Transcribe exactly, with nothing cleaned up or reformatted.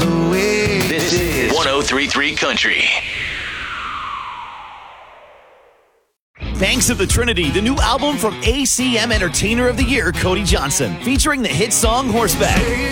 away. This is one oh three point three Country. Banks of the Trinity, the new album from A C M Entertainer of the Year, Cody Johnson, featuring the hit song Horseback.